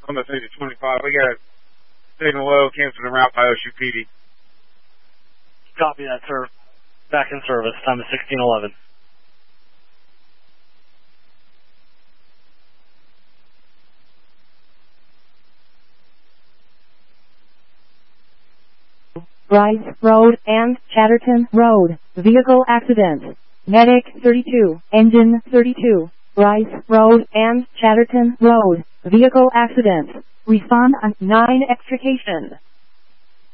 on the 25. We got a signal low, canceling route by OSU-PD. Copy that, sir. Back in service. Time is 16:11. Rice Road and Chatterton Road. Vehicle accident. Medic 32, engine 32. Rice Road and Chatterton Road. Vehicle accident. Respond on 9 extrication.